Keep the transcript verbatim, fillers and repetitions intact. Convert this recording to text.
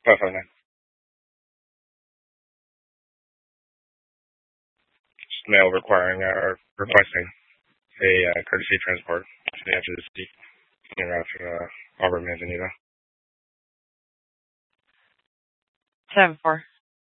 five five nine. Just mail requiring uh, or requesting a uh, courtesy transport to the edge of the city en route to uh, Auburn, Manzanita. seven four.